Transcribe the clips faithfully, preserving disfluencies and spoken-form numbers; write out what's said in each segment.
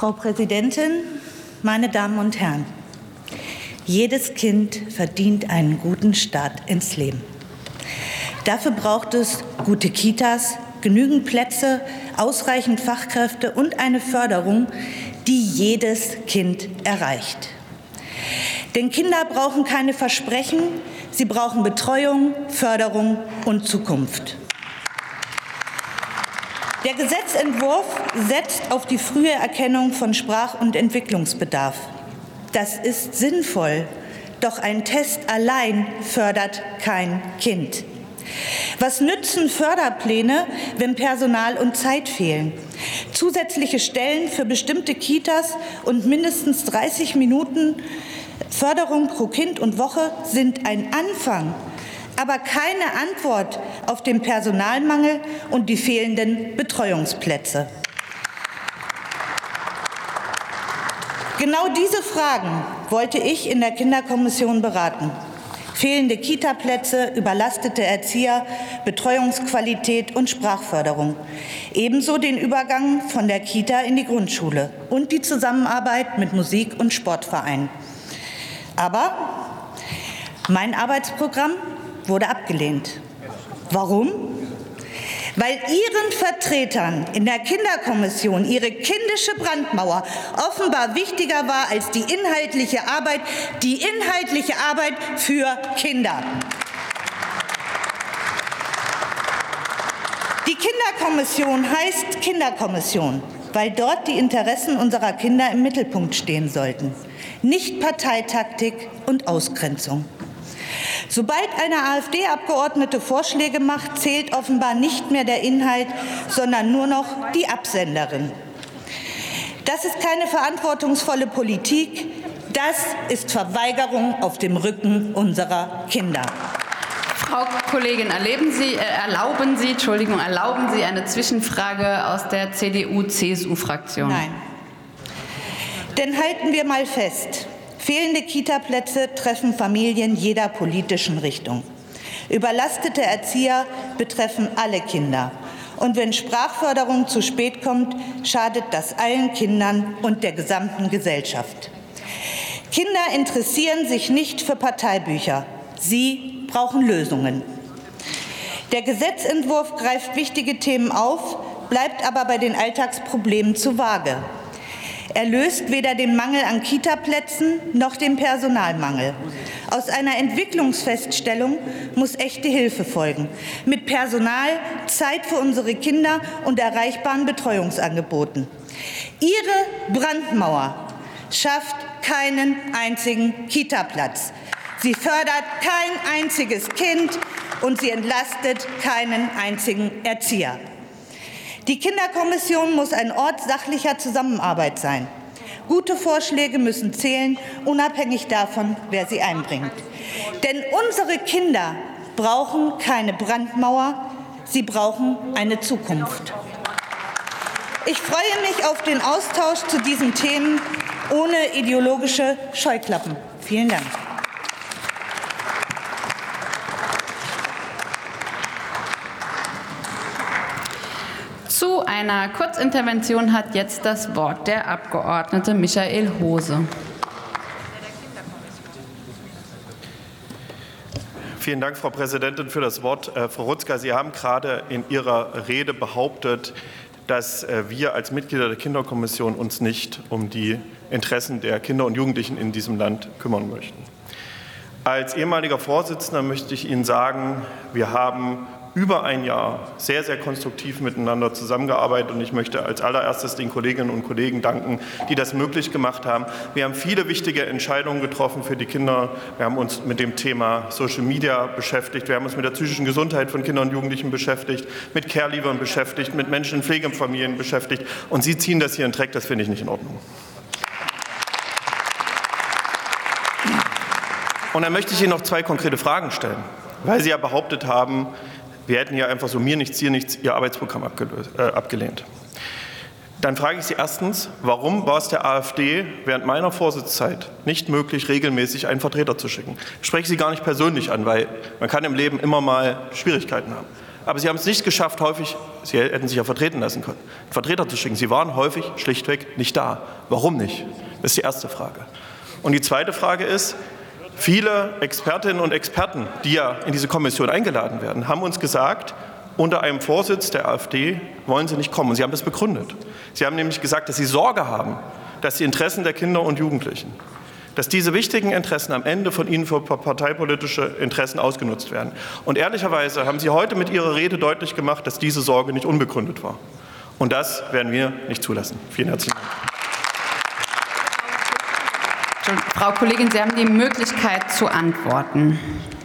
Frau Präsidentin, meine Damen und Herren! Jedes Kind verdient einen guten Start ins Leben. Dafür braucht es gute Kitas, genügend Plätze, ausreichend Fachkräfte und eine Förderung, die jedes Kind erreicht. Denn Kinder brauchen keine Versprechen, sie brauchen Betreuung, Förderung und Zukunft. Der Gesetzentwurf setzt auf die frühe Erkennung von Sprach- und Entwicklungsbedarf. Das ist sinnvoll, doch ein Test allein fördert kein Kind. Was nützen Förderpläne, wenn Personal und Zeit fehlen? Zusätzliche Stellen für bestimmte Kitas und mindestens dreißig Minuten Förderung pro Kind und Woche sind ein Anfang, aber keine Antwort auf den Personalmangel und die fehlenden Betreuungsplätze. Genau diese Fragen wollte ich in der Kinderkommission beraten. Fehlende Kitaplätze, überlastete Erzieher, Betreuungsqualität und Sprachförderung. Ebenso den Übergang von der Kita in die Grundschule und die Zusammenarbeit mit Musik- und Sportvereinen. Aber mein Arbeitsprogramm wurde abgelehnt. Warum? Weil Ihren Vertretern in der Kinderkommission ihre kindische Brandmauer offenbar wichtiger war als die inhaltliche Arbeit, die inhaltliche Arbeit für Kinder. Die Kinderkommission heißt Kinderkommission, weil dort die Interessen unserer Kinder im Mittelpunkt stehen sollten, nicht Parteitaktik und Ausgrenzung. Sobald eine AfD-Abgeordnete Vorschläge macht, zählt offenbar nicht mehr der Inhalt, sondern nur noch die Absenderin. Das ist keine verantwortungsvolle Politik, das ist Verweigerung auf dem Rücken unserer Kinder. Frau Kollegin, erleben Sie, äh, erlauben Sie, Entschuldigung, erlauben Sie eine Zwischenfrage aus der C D U C S U-Fraktion? Nein. Denn halten wir mal fest. Fehlende Kitaplätze treffen Familien jeder politischen Richtung. Überlastete Erzieher betreffen alle Kinder. Und wenn Sprachförderung zu spät kommt, schadet das allen Kindern und der gesamten Gesellschaft. Kinder interessieren sich nicht für Parteibücher. Sie brauchen Lösungen. Der Gesetzentwurf greift wichtige Themen auf, bleibt aber bei den Alltagsproblemen zu vage. Er löst weder den Mangel an Kitaplätzen noch den Personalmangel. Aus einer Entwicklungsfeststellung muss echte Hilfe folgen. Mit Personal, Zeit für unsere Kinder und erreichbaren Betreuungsangeboten. Ihre Brandmauer schafft keinen einzigen Kitaplatz. Sie fördert kein einziges Kind und sie entlastet keinen einzigen Erzieher. Die Kinderkommission muss ein Ort sachlicher Zusammenarbeit sein. Gute Vorschläge müssen zählen, unabhängig davon, wer sie einbringt. Denn unsere Kinder brauchen keine Brandmauer, sie brauchen eine Zukunft. Ich freue mich auf den Austausch zu diesen Themen ohne ideologische Scheuklappen. Vielen Dank. Zu einer Kurzintervention hat jetzt das Wort der Abgeordnete Michael Hose. Vielen Dank, Frau Präsidentin, für das Wort. Äh, Frau Rutzka, Sie haben gerade in Ihrer Rede behauptet, dass äh, wir als Mitglieder der Kinderkommission uns nicht um die Interessen der Kinder und Jugendlichen in diesem Land kümmern möchten. Als ehemaliger Vorsitzender möchte ich Ihnen sagen, wir haben über ein Jahr sehr, sehr konstruktiv miteinander zusammengearbeitet. Und ich möchte als allererstes den Kolleginnen und Kollegen danken, die das möglich gemacht haben. Wir haben viele wichtige Entscheidungen getroffen für die Kinder. Wir haben uns mit dem Thema Social Media beschäftigt. Wir haben uns mit der psychischen Gesundheit von Kindern und Jugendlichen beschäftigt, mit Care-Leavern beschäftigt, mit Menschen in Pflegefamilien beschäftigt. Und Sie ziehen das hier in Dreck. Das finde ich nicht in Ordnung. Und dann möchte ich Ihnen noch zwei konkrete Fragen stellen, weil Sie ja behauptet haben, wir hätten ja einfach so mir nichts, hier nichts, Ihr Arbeitsprogramm abgelöst, äh, abgelehnt. Dann frage ich Sie erstens, warum war es der AfD während meiner Vorsitzzeit nicht möglich, regelmäßig einen Vertreter zu schicken? Ich spreche Sie gar nicht persönlich an, weil man kann im Leben immer mal Schwierigkeiten haben. Aber Sie haben es nicht geschafft, häufig, Sie hätten sich ja vertreten lassen können, Vertreter zu schicken. Sie waren häufig schlichtweg nicht da. Warum nicht? Das ist die erste Frage. Und die zweite Frage ist, viele Expertinnen und Experten, die ja in diese Kommission eingeladen werden, haben uns gesagt, unter einem Vorsitz der AfD wollen sie nicht kommen. Und sie haben das begründet. Sie haben nämlich gesagt, dass sie Sorge haben, dass die Interessen der Kinder und Jugendlichen, dass diese wichtigen Interessen am Ende von ihnen für parteipolitische Interessen ausgenutzt werden. Und ehrlicherweise haben Sie heute mit Ihrer Rede deutlich gemacht, dass diese Sorge nicht unbegründet war. Und das werden wir nicht zulassen. Vielen herzlichen Dank. Frau Kollegin, Sie haben die Möglichkeit zu antworten.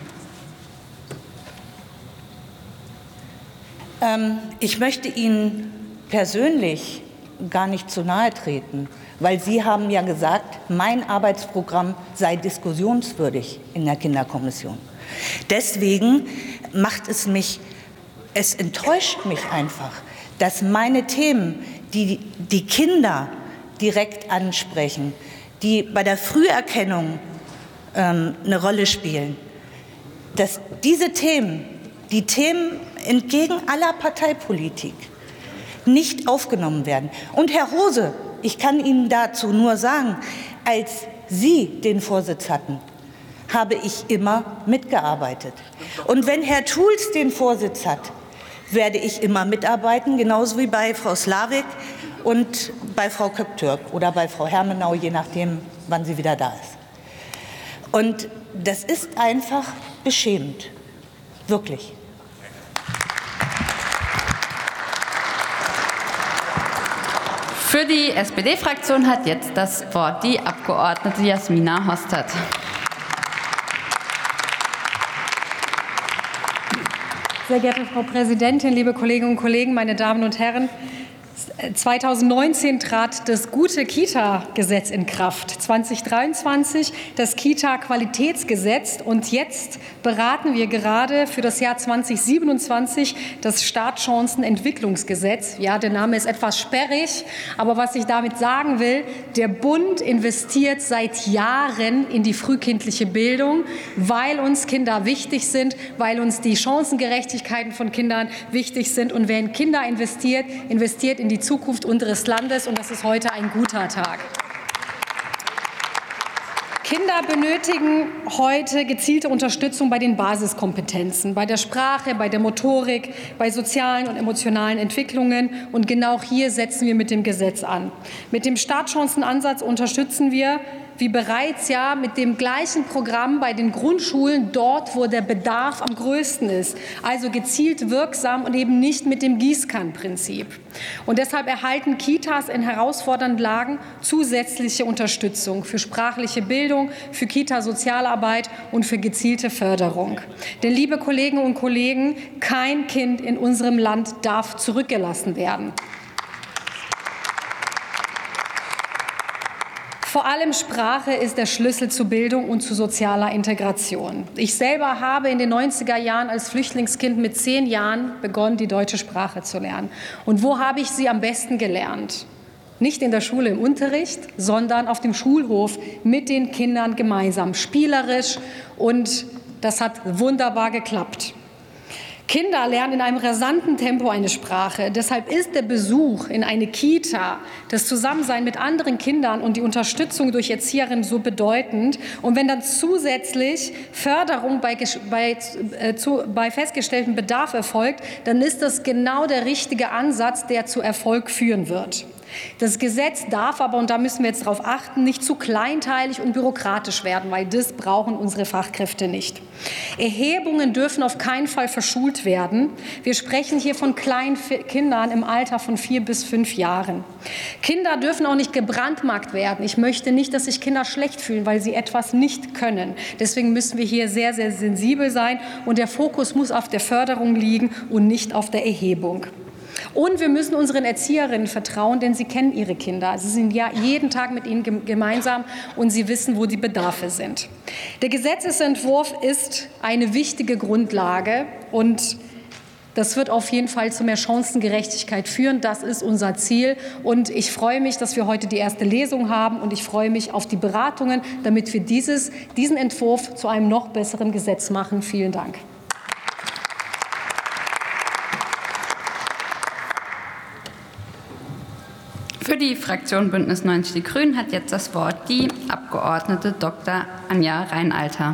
Ähm, ich möchte Ihnen persönlich gar nicht zu nahe treten, weil Sie haben ja gesagt, mein Arbeitsprogramm sei diskussionswürdig in der Kinderkommission. Deswegen macht es mich, es enttäuscht mich einfach, dass meine Themen, die die Kinder direkt ansprechen, die bei der Früherkennung ähm, eine Rolle spielen, dass diese Themen, die Themen entgegen aller Parteipolitik, nicht aufgenommen werden. Und Herr Rose, ich kann Ihnen dazu nur sagen, als Sie den Vorsitz hatten, habe ich immer mitgearbeitet. Und wenn Herr Thuls den Vorsitz hat, werde ich immer mitarbeiten, genauso wie bei Frau Slavik und bei Frau Köptürk oder bei Frau Hermenau, je nachdem, wann sie wieder da ist. Und das ist einfach beschämend, wirklich. Für die S P D-Fraktion hat jetzt das Wort die Abgeordnete Jasmina Hostert. Sehr geehrte Frau Präsidentin, liebe Kolleginnen und Kollegen, meine Damen und Herren! zweitausendneunzehn trat das Gute-Kita-Gesetz in Kraft, zweitausenddreiundzwanzig das Kita-Qualitätsgesetz und jetzt beraten wir gerade für das Jahr zweitausendsiebenundzwanzig das Startchancenentwicklungsgesetz. Ja, der Name ist etwas sperrig, aber was ich damit sagen will, der Bund investiert seit Jahren in die frühkindliche Bildung, weil uns Kinder wichtig sind, weil uns die Chancengerechtigkeiten von Kindern wichtig sind. Und wer in Kinder investiert, investiert in die Zukunft unseres Landes, und das ist heute ein guter Tag. Kinder benötigen heute gezielte Unterstützung bei den Basiskompetenzen, bei der Sprache, bei der Motorik, bei sozialen und emotionalen Entwicklungen. Und genau hier setzen wir mit dem Gesetz an. Mit dem Startchancenansatz unterstützen wir, wie bereits ja mit dem gleichen Programm bei den Grundschulen dort, wo der Bedarf am größten ist. Also gezielt wirksam und eben nicht mit dem Gießkannenprinzip. Und deshalb erhalten Kitas in herausfordernden Lagen zusätzliche Unterstützung für sprachliche Bildung, für Kita-Sozialarbeit und für gezielte Förderung. Denn, liebe Kolleginnen und Kollegen, kein Kind in unserem Land darf zurückgelassen werden. Vor allem Sprache ist der Schlüssel zu Bildung und zu sozialer Integration. Ich selber habe in den neunziger Jahren als Flüchtlingskind mit zehn Jahren begonnen, die deutsche Sprache zu lernen. Und wo habe ich sie am besten gelernt? Nicht in der Schule im Unterricht, sondern auf dem Schulhof mit den Kindern gemeinsam, spielerisch, und das hat wunderbar geklappt. Kinder lernen in einem rasanten Tempo eine Sprache. Deshalb ist der Besuch in eine Kita, das Zusammensein mit anderen Kindern und die Unterstützung durch Erzieherinnen so bedeutend. Und wenn dann zusätzlich Förderung bei, bei, äh, zu, bei festgestelltem Bedarf erfolgt, dann ist das genau der richtige Ansatz, der zu Erfolg führen wird. Das Gesetz darf aber, und da müssen wir jetzt darauf achten, nicht zu kleinteilig und bürokratisch werden, weil das brauchen unsere Fachkräfte nicht. Erhebungen dürfen auf keinen Fall verschult werden. Wir sprechen hier von kleinen Kindern im Alter von vier bis fünf Jahren. Kinder dürfen auch nicht gebrandmarkt werden. Ich möchte nicht, dass sich Kinder schlecht fühlen, weil sie etwas nicht können. Deswegen müssen wir hier sehr, sehr sensibel sein, und der Fokus muss auf der Förderung liegen und nicht auf der Erhebung. Und wir müssen unseren Erzieherinnen vertrauen, denn sie kennen ihre Kinder. Sie sind ja jeden Tag mit ihnen gemeinsam und sie wissen, wo die Bedarfe sind. Der Gesetzesentwurf ist eine wichtige Grundlage, und das wird auf jeden Fall zu mehr Chancengerechtigkeit führen. Das ist unser Ziel. Und ich freue mich, dass wir heute die erste Lesung haben, und ich freue mich auf die Beratungen, damit wir dieses, diesen Entwurf zu einem noch besseren Gesetz machen. Vielen Dank. Für die Fraktion Bündnis neunzig Die Grünen hat jetzt das Wort die Abgeordnete Doktor Anja Reinalter.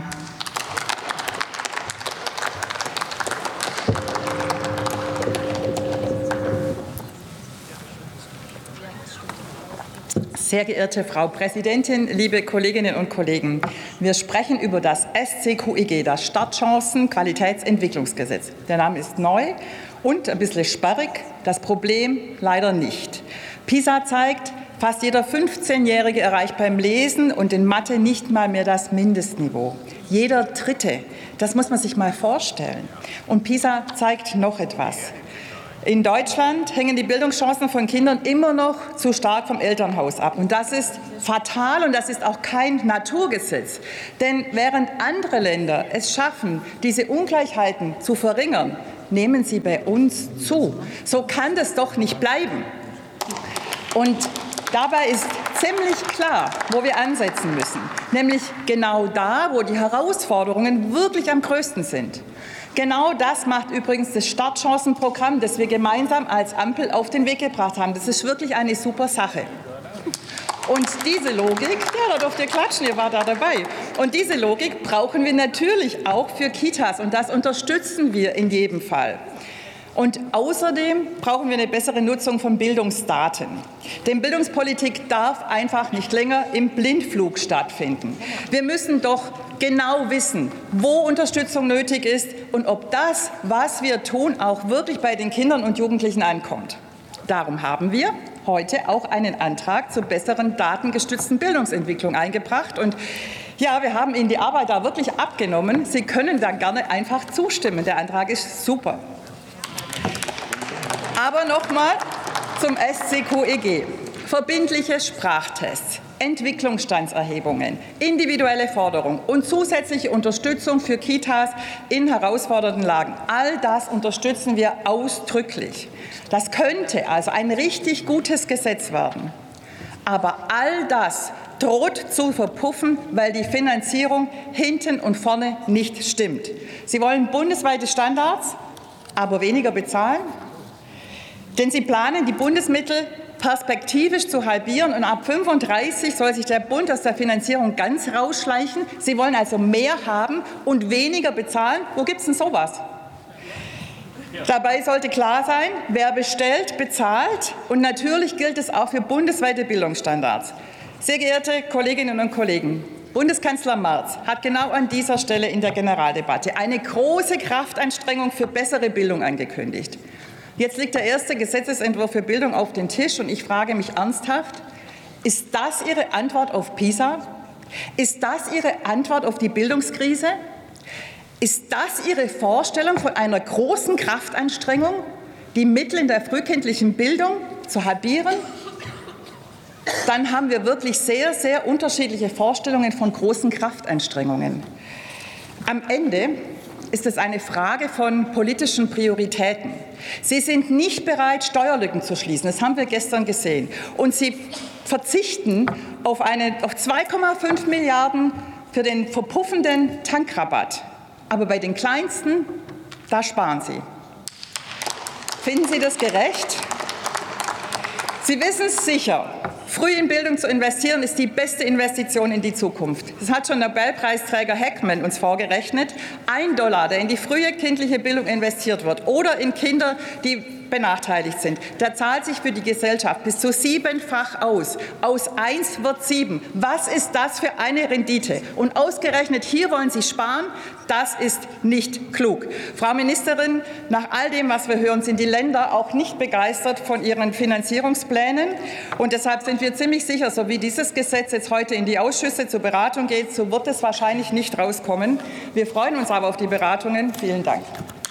Sehr geehrte Frau Präsidentin, liebe Kolleginnen und Kollegen! Wir sprechen über das S C Q I G, das Startchancen-Qualitätsentwicklungsgesetz. Der Name ist neu und ein bisschen sperrig, das Problem leider nicht. PISA zeigt, fast jeder fünfzehnjährige erreicht beim Lesen und in Mathe nicht mal mehr das Mindestniveau. Jeder Dritte, das muss man sich mal vorstellen. Und PISA zeigt noch etwas. In Deutschland hängen die Bildungschancen von Kindern immer noch zu stark vom Elternhaus ab. Und das ist fatal und das ist auch kein Naturgesetz. Denn während andere Länder es schaffen, diese Ungleichheiten zu verringern, nehmen sie bei uns zu. So kann das doch nicht bleiben. Und dabei ist ziemlich klar, wo wir ansetzen müssen. Nämlich genau da, wo die Herausforderungen wirklich am größten sind. Genau das macht übrigens das Startchancenprogramm, das wir gemeinsam als Ampel auf den Weg gebracht haben. Das ist wirklich eine super Sache. Und diese Logik, ja, da dürft ihr klatschen, ihr wart da dabei. Und diese Logik brauchen wir natürlich auch für Kitas und das unterstützen wir in jedem Fall. Und außerdem brauchen wir eine bessere Nutzung von Bildungsdaten. Denn Bildungspolitik darf einfach nicht länger im Blindflug stattfinden. Wir müssen doch genau wissen, wo Unterstützung nötig ist und ob das, was wir tun, auch wirklich bei den Kindern und Jugendlichen ankommt. Darum haben wir heute auch einen Antrag zur besseren datengestützten Bildungsentwicklung eingebracht. Und ja, wir haben Ihnen die Arbeit da wirklich abgenommen. Sie können da gerne einfach zustimmen. Der Antrag ist super. Aber noch mal zum S C Q I G. Verbindliche Sprachtests, Entwicklungsstandserhebungen, individuelle Forderung und zusätzliche Unterstützung für Kitas in herausfordernden Lagen. All das unterstützen wir ausdrücklich. Das könnte also ein richtig gutes Gesetz werden. Aber all das droht zu verpuffen, weil die Finanzierung hinten und vorne nicht stimmt. Sie wollen bundesweite Standards, aber weniger bezahlen? Denn Sie planen, die Bundesmittel perspektivisch zu halbieren und ab fünfunddreißig soll sich der Bund aus der Finanzierung ganz rausschleichen. Sie wollen also mehr haben und weniger bezahlen. Wo gibt es denn sowas? Dabei sollte klar sein, wer bestellt, bezahlt. Und natürlich gilt es auch für bundesweite Bildungsstandards. Sehr geehrte Kolleginnen und Kollegen, Bundeskanzler Merz hat genau an dieser Stelle in der Generaldebatte eine große Kraftanstrengung für bessere Bildung angekündigt. Jetzt liegt der erste Gesetzesentwurf für Bildung auf dem Tisch und ich frage mich ernsthaft, ist das Ihre Antwort auf PISA? Ist das Ihre Antwort auf die Bildungskrise? Ist das Ihre Vorstellung von einer großen Kraftanstrengung, die Mittel in der frühkindlichen Bildung zu halbieren? Dann haben wir wirklich sehr, sehr unterschiedliche Vorstellungen von großen Kraftanstrengungen. Am Ende ist es eine Frage von politischen Prioritäten. Sie sind nicht bereit, Steuerlücken zu schließen. Das haben wir gestern gesehen. Und Sie verzichten auf, eine, auf zwei Komma fünf Milliarden für den verpuffenden Tankrabatt. Aber bei den Kleinsten, da sparen Sie. Finden Sie das gerecht? Sie wissen es sicher. Früh in Bildung zu investieren, ist die beste Investition in die Zukunft. Das hat schon Nobelpreisträger Heckman uns vorgerechnet. Ein Dollar, der in die frühe kindliche Bildung investiert wird oder in Kinder, die benachteiligt sind, der zahlt sich für die Gesellschaft bis zu siebenfach aus. Aus eins wird sieben. Was ist das für eine Rendite? Und ausgerechnet hier wollen Sie sparen? Das ist nicht klug. Frau Ministerin, nach all dem, was wir hören, sind die Länder auch nicht begeistert von ihren Finanzierungsplänen. Und deshalb sind wir ziemlich sicher, so wie dieses Gesetz jetzt heute in die Ausschüsse zur Beratung geht, so wird es wahrscheinlich nicht rauskommen. Wir freuen uns aber auf die Beratungen. Vielen Dank.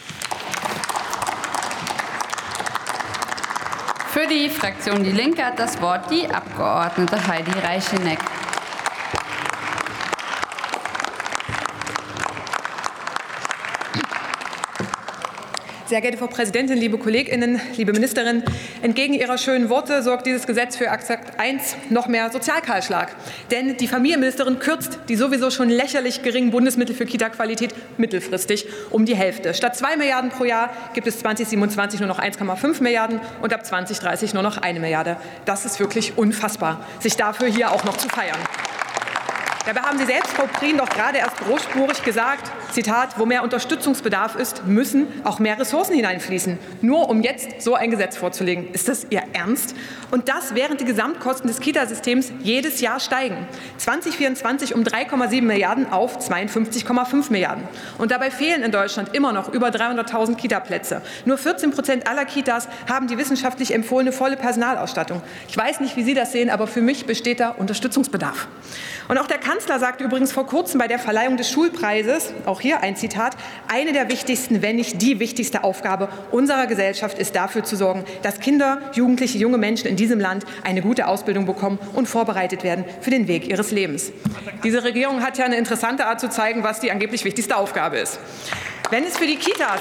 Für die Fraktion Die Linke hat das Wort die Abgeordnete Heidi Reicheneck. Sehr geehrte Frau Präsidentin, liebe KollegInnen, liebe Ministerin, entgegen Ihrer schönen Worte sorgt dieses Gesetz für Akt eins noch mehr Sozialkahlschlag. Denn die Familienministerin kürzt die sowieso schon lächerlich geringen Bundesmittel für Kita-Qualität mittelfristig um die Hälfte. Statt zwei Milliarden pro Jahr gibt es zwanzig siebenundzwanzig nur noch eins Komma fünf Milliarden und ab zwanzig dreißig nur noch eine Milliarde. Das ist wirklich unfassbar, sich dafür hier auch noch zu feiern. Dabei haben Sie selbst, Frau Prien, doch gerade erst großspurig gesagt, Zitat, wo mehr Unterstützungsbedarf ist, müssen auch mehr Ressourcen hineinfließen. Nur um jetzt so ein Gesetz vorzulegen. Ist das Ihr Ernst? Und das, während die Gesamtkosten des Kitasystems jedes Jahr steigen. zwanzig vierundzwanzig um drei Komma sieben Milliarden auf zweiundfünfzig Komma fünf Milliarden. Und dabei fehlen in Deutschland immer noch über dreihunderttausend Kitaplätze. Nur vierzehn Prozent aller Kitas haben die wissenschaftlich empfohlene volle Personalausstattung. Ich weiß nicht, wie Sie das sehen, aber für mich besteht da Unterstützungsbedarf. Und auch der Kanzler sagte übrigens vor kurzem bei der Verleihung des Schulpreises, auch hier ein Zitat, eine der wichtigsten, wenn nicht die wichtigste Aufgabe unserer Gesellschaft ist dafür zu sorgen, dass Kinder, Jugendliche, junge Menschen in diesem Land eine gute Ausbildung bekommen und vorbereitet werden für den Weg ihres Lebens. Diese Regierung hat ja eine interessante Art zu zeigen, was die angeblich wichtigste Aufgabe ist. Wenn es für die Kitas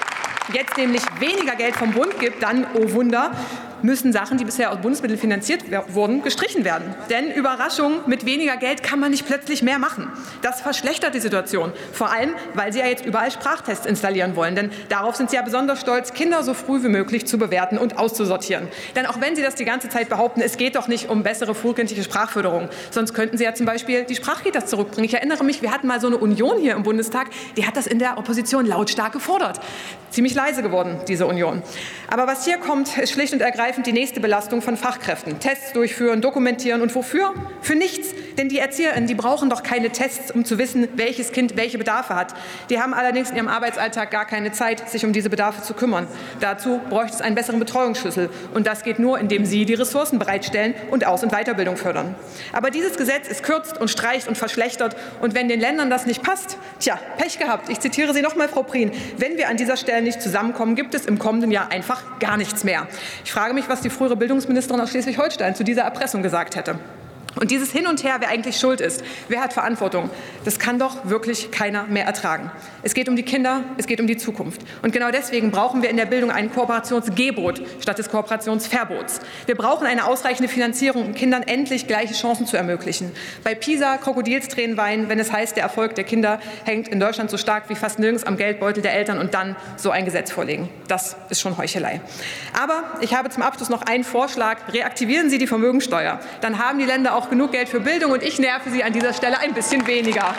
jetzt nämlich weniger Geld vom Bund gibt, dann, oh Wunder, müssen Sachen, die bisher aus Bundesmitteln finanziert wurden, gestrichen werden. Denn Überraschung, mit weniger Geld kann man nicht plötzlich mehr machen. Das verschlechtert die Situation. Vor allem, weil Sie ja jetzt überall Sprachtests installieren wollen. Denn darauf sind Sie ja besonders stolz, Kinder so früh wie möglich zu bewerten und auszusortieren. Denn auch wenn Sie das die ganze Zeit behaupten, es geht doch nicht um bessere frühkindliche Sprachförderung. Sonst könnten Sie ja zum Beispiel die Sprachkitas zurückbringen. Ich erinnere mich, wir hatten mal so eine Union hier im Bundestag, die hat das in der Opposition lautstark gefordert. Ziemlich leise geworden, diese Union. Aber was hier kommt, ist schlicht und ergreifend die nächste Belastung von Fachkräften. Tests durchführen, dokumentieren und wofür? Für nichts. Denn die ErzieherInnen, die brauchen doch keine Tests, um zu wissen, welches Kind welche Bedarfe hat. Die haben allerdings in ihrem Arbeitsalltag gar keine Zeit, sich um diese Bedarfe zu kümmern. Dazu bräuchte es einen besseren Betreuungsschlüssel. Und das geht nur, indem Sie die Ressourcen bereitstellen und Aus- und Weiterbildung fördern. Aber dieses Gesetz ist kürzt und streicht und verschlechtert. Und wenn den Ländern das nicht passt, tja, Pech gehabt. Ich zitiere Sie noch mal, Frau Prien. Wenn wir an dieser Stelle nicht zusammenkommen, gibt es im kommenden Jahr einfach gar nichts mehr. Ich frage mich, was die frühere Bildungsministerin aus Schleswig-Holstein zu dieser Erpressung gesagt hätte. Und dieses Hin und Her, wer eigentlich schuld ist, wer hat Verantwortung, das kann doch wirklich keiner mehr ertragen. Es geht um die Kinder, es geht um die Zukunft. Und genau deswegen brauchen wir in der Bildung ein Kooperationsgebot statt des Kooperationsverbots. Wir brauchen eine ausreichende Finanzierung, um Kindern endlich gleiche Chancen zu ermöglichen. Bei PISA Krokodilstränen weinen, wenn es heißt, der Erfolg der Kinder hängt in Deutschland so stark wie fast nirgends am Geldbeutel der Eltern und dann so ein Gesetz vorlegen. Das ist schon Heuchelei. Aber ich habe zum Abschluss noch einen Vorschlag. Reaktivieren Sie die Vermögensteuer. Dann haben die Länder auch genug Geld für Bildung und ich nerve Sie an dieser Stelle ein bisschen weniger.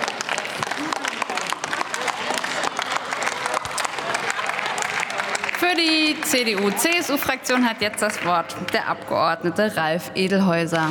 Für die C D U-C S U-Fraktion hat jetzt das Wort der Abgeordnete Ralf Edelhäuser.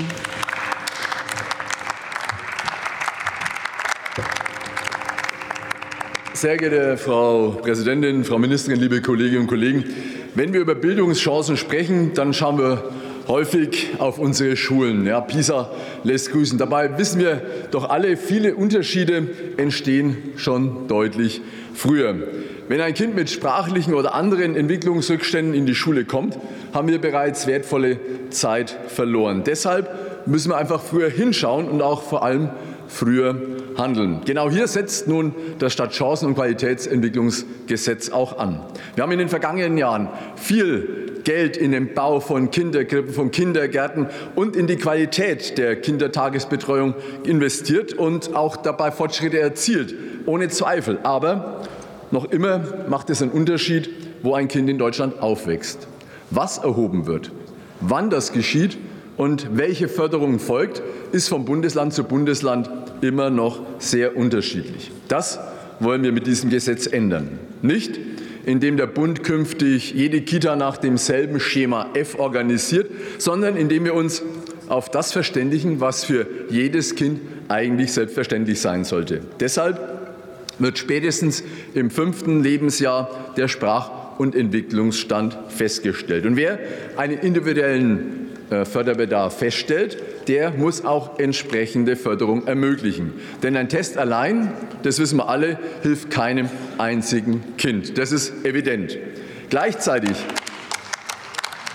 Sehr geehrte Frau Präsidentin, Frau Ministerin, liebe Kolleginnen und Kollegen! Wenn wir über Bildungschancen sprechen, dann schauen wir häufig auf unsere Schulen. Ja, PISA lässt grüßen. Dabei wissen wir doch alle, viele Unterschiede entstehen schon deutlich früher. Wenn ein Kind mit sprachlichen oder anderen Entwicklungsrückständen in die Schule kommt, haben wir bereits wertvolle Zeit verloren. Deshalb müssen wir einfach früher hinschauen und auch vor allem früher handeln. Genau hier setzt nun das Stadtchancen- und Qualitätsentwicklungsgesetz auch an. Wir haben in den vergangenen Jahren viel Geld in den Bau von Kinderkrippen, von Kindergärten und in die Qualität der Kindertagesbetreuung investiert und auch dabei Fortschritte erzielt, ohne Zweifel. Aber noch immer macht es einen Unterschied, wo ein Kind in Deutschland aufwächst. Was erhoben wird, wann das geschieht und welche Förderung folgt, ist vom Bundesland zu Bundesland immer noch sehr unterschiedlich. Das wollen wir mit diesem Gesetz ändern. Nicht, indem der Bund künftig jede Kita nach demselben Schema F organisiert, sondern indem wir uns auf das verständigen, was für jedes Kind eigentlich selbstverständlich sein sollte. Deshalb wird spätestens im fünften Lebensjahr der Sprach- und Entwicklungsstand festgestellt. Und wer einen individuellen Förderbedarf feststellt, der muss auch entsprechende Förderung ermöglichen. Denn ein Test allein, das wissen wir alle, hilft keinem einzigen Kind. Das ist evident. Gleichzeitig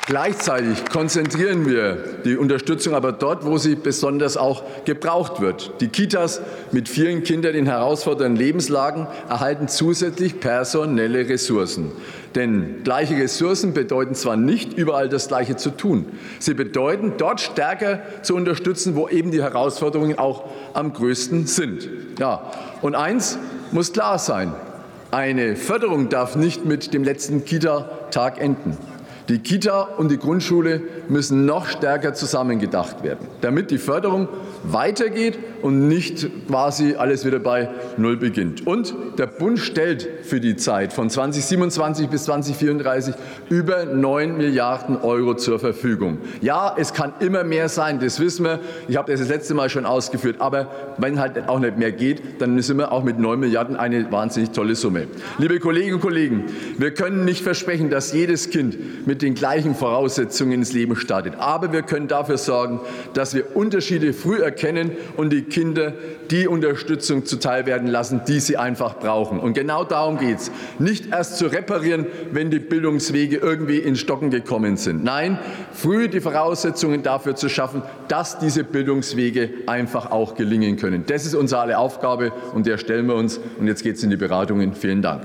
Gleichzeitig konzentrieren wir die Unterstützung aber dort, wo sie besonders auch gebraucht wird. Die Kitas mit vielen Kindern in herausfordernden Lebenslagen erhalten zusätzlich personelle Ressourcen. Denn gleiche Ressourcen bedeuten zwar nicht, überall das Gleiche zu tun. Sie bedeuten, dort stärker zu unterstützen, wo eben die Herausforderungen auch am größten sind. Ja, und eins muss klar sein. Eine Förderung darf nicht mit dem letzten Kita-Tag enden. Die Kita und die Grundschule müssen noch stärker zusammengedacht werden, damit die Förderung weitergeht und nicht quasi alles wieder bei Null beginnt. Und der Bund stellt für die Zeit von zweitausendsiebenundzwanzig bis zweitausendvierunddreißig über neun Milliarden Euro zur Verfügung. Ja, es kann immer mehr sein, das wissen wir. Ich habe das das letzte Mal schon ausgeführt. Aber wenn halt auch nicht mehr geht, dann sind wir auch mit neun Milliarden eine wahnsinnig tolle Summe. Liebe Kolleginnen und Kollegen, wir können nicht versprechen, dass jedes Kind mit den gleichen Voraussetzungen ins Leben startet. Aber wir können dafür sorgen, dass wir Unterschiede früh erkennen und die Kinder die Unterstützung zuteil werden lassen, die sie einfach brauchen. Und genau darum geht es. Nicht erst zu reparieren, wenn die Bildungswege irgendwie ins Stocken gekommen sind. Nein, früh die Voraussetzungen dafür zu schaffen, dass diese Bildungswege einfach auch gelingen können. Das ist unsere alle Aufgabe, und der stellen wir uns. Und jetzt geht es in die Beratungen. Vielen Dank.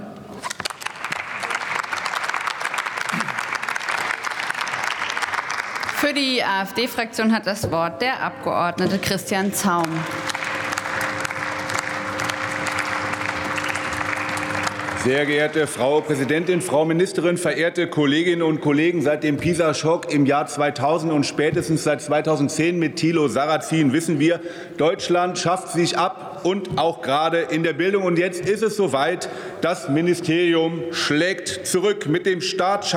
Für die AfD-Fraktion hat das Wort der Abgeordnete Christian Zaum. Sehr geehrte Frau Präsidentin, Frau Ministerin, verehrte Kolleginnen und Kollegen! Seit dem PISA-Schock im Jahr zweitausend und spätestens seit zweitausendzehn mit Thilo Sarrazin wissen wir, Deutschland schafft sich ab, und auch gerade in der Bildung. Und jetzt ist es soweit. Das Ministerium schlägt zurück mit dem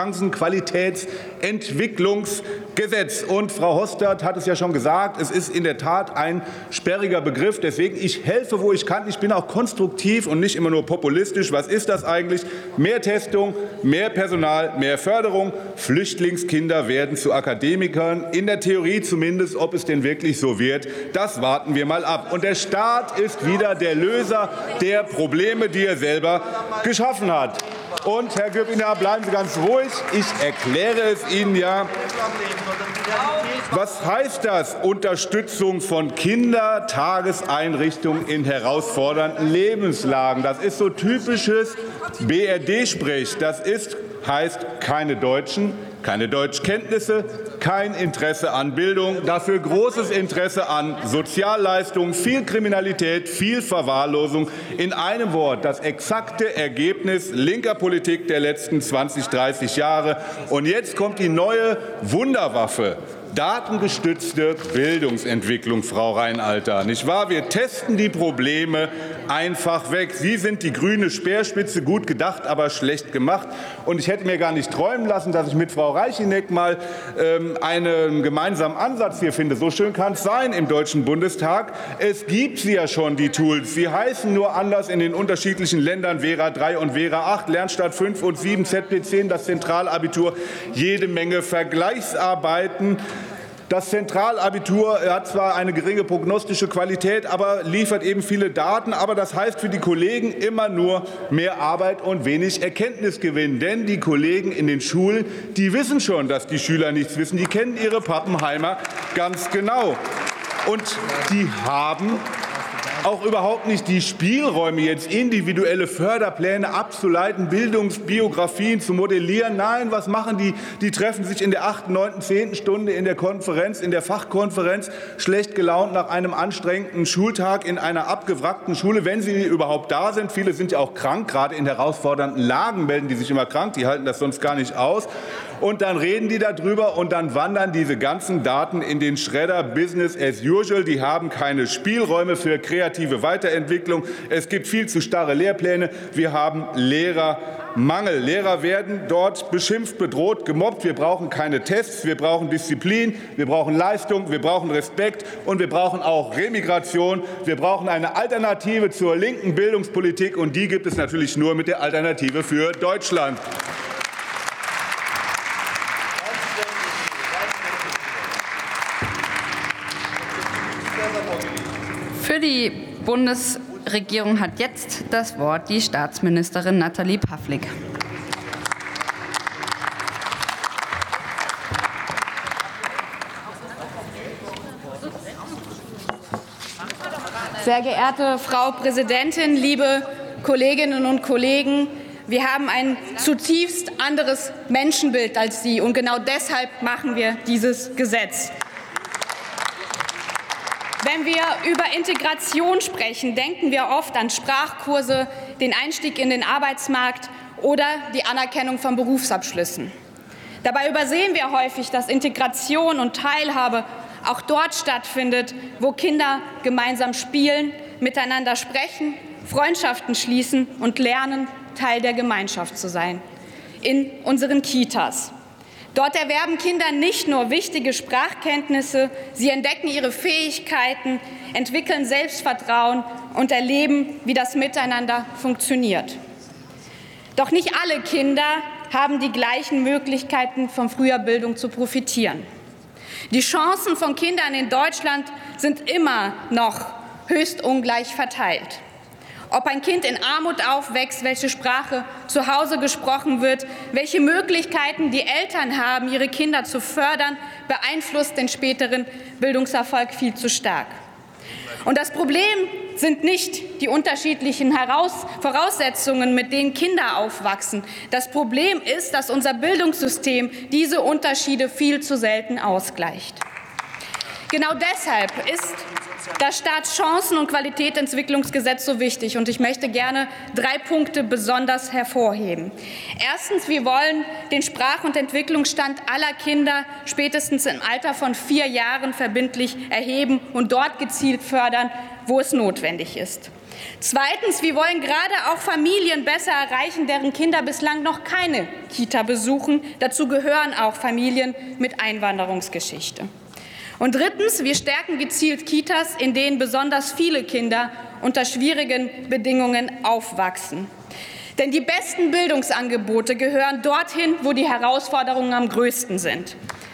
Startchancenqualitätsentwicklungsgesetz. Und Frau Hostert hat es ja schon gesagt, es ist in der Tat ein sperriger Begriff. Deswegen, ich helfe, wo ich kann. Ich bin auch konstruktiv und nicht immer nur populistisch. Was ist das eigentlich? Mehr Testung, mehr Personal, mehr Förderung. Flüchtlingskinder werden zu Akademikern. In der Theorie zumindest. Ob es denn wirklich so wird, das warten wir mal ab. Und der Staat ist wieder der Löser der Probleme, die er selber geschaffen hat. Und, Herr Gürbiner, bleiben Sie ganz ruhig. Ich erkläre es Ihnen ja. Was heißt das? Unterstützung von Kindertageseinrichtungen in herausfordernden Lebenslagen. Das ist so typisches B R D-Sprech. Das ist, heißt keine Deutschen, keine Deutschkenntnisse, kein Interesse an Bildung, dafür großes Interesse an Sozialleistungen, viel Kriminalität, viel Verwahrlosung. In einem Wort das exakte Ergebnis linker Politik der letzten zwanzig, dreißig Jahre. Und jetzt kommt die neue Wunderwaffe. Datengestützte Bildungsentwicklung, Frau Reinalter. Nicht wahr? Wir testen die Probleme einfach weg. Sie sind die grüne Speerspitze, gut gedacht, aber schlecht gemacht. Und ich hätte mir gar nicht träumen lassen, dass ich mit Frau Reicheneck mal ähm, einen gemeinsamen Ansatz hier finde. So schön kann es sein im Deutschen Bundestag. Es gibt sie ja schon, die Tools. Sie heißen nur anders in den unterschiedlichen Ländern. Vera drei und Vera acht, Lernstart fünf und sieben, Z P zehn, das Zentralabitur. Jede Menge Vergleichsarbeiten. Das Zentralabitur hat zwar eine geringe prognostische Qualität, aber liefert eben viele Daten. Aber das heißt für die Kollegen immer nur mehr Arbeit und wenig Erkenntnisgewinn. Denn die Kollegen in den Schulen, die wissen schon, dass die Schüler nichts wissen. Die kennen ihre Pappenheimer ganz genau. Und die haben auch überhaupt nicht die Spielräume, jetzt individuelle Förderpläne abzuleiten, Bildungsbiografien zu modellieren. Nein, was machen die? Die treffen sich in der achten, neunten, zehnten Stunde in der Konferenz, in der Fachkonferenz, schlecht gelaunt nach einem anstrengenden Schultag in einer abgewrackten Schule, wenn sie überhaupt da sind. Viele sind ja auch krank, gerade in herausfordernden Lagen melden die sich immer krank, die halten das sonst gar nicht aus. Und dann reden die darüber und dann wandern diese ganzen Daten in den Schredder Business as usual. Die haben keine Spielräume für kreative Weiterentwicklung. Es gibt viel zu starre Lehrpläne. Wir haben Lehrermangel. Lehrer werden dort beschimpft, bedroht, gemobbt. Wir brauchen keine Tests. Wir brauchen Disziplin. Wir brauchen Leistung. Wir brauchen Respekt. Und wir brauchen auch Remigration. Wir brauchen eine Alternative zur linken Bildungspolitik. Und die gibt es natürlich nur mit der Alternative für Deutschland. Für die Bundesregierung hat jetzt das Wort die Staatsministerin Nathalie Pavlik. Sehr geehrte Frau Präsidentin, liebe Kolleginnen und Kollegen, wir haben ein zutiefst anderes Menschenbild als Sie, und genau deshalb machen wir dieses Gesetz. Wenn wir über Integration sprechen, denken wir oft an Sprachkurse, den Einstieg in den Arbeitsmarkt oder die Anerkennung von Berufsabschlüssen. Dabei übersehen wir häufig, dass Integration und Teilhabe auch dort stattfindet, wo Kinder gemeinsam spielen, miteinander sprechen, Freundschaften schließen und lernen, Teil der Gemeinschaft zu sein. In unseren Kitas. Dort erwerben Kinder nicht nur wichtige Sprachkenntnisse, sie entdecken ihre Fähigkeiten, entwickeln Selbstvertrauen und erleben, wie das Miteinander funktioniert. Doch nicht alle Kinder haben die gleichen Möglichkeiten, von früher Bildung zu profitieren. Die Chancen von Kindern in Deutschland sind immer noch höchst ungleich verteilt. Ob ein Kind in Armut aufwächst, welche Sprache zu Hause gesprochen wird, welche Möglichkeiten die Eltern haben, ihre Kinder zu fördern, beeinflusst den späteren Bildungserfolg viel zu stark. Und das Problem sind nicht die unterschiedlichen Voraussetzungen, mit denen Kinder aufwachsen. Das Problem ist, dass unser Bildungssystem diese Unterschiede viel zu selten ausgleicht. Genau deshalb ist das Staatschancen- und Qualitätsentwicklungsgesetz so wichtig. Und ich möchte gerne drei Punkte besonders hervorheben. Erstens, wir wollen den Sprach- und Entwicklungsstand aller Kinder spätestens im Alter von vier Jahren verbindlich erheben und dort gezielt fördern, wo es notwendig ist. Zweitens, wir wollen gerade auch Familien besser erreichen, deren Kinder bislang noch keine Kita besuchen. Dazu gehören auch Familien mit Einwanderungsgeschichte. Und drittens, wir stärken gezielt Kitas, in denen besonders viele Kinder unter schwierigen Bedingungen aufwachsen. Denn die besten Bildungsangebote gehören dorthin, wo die Herausforderungen am größten sind.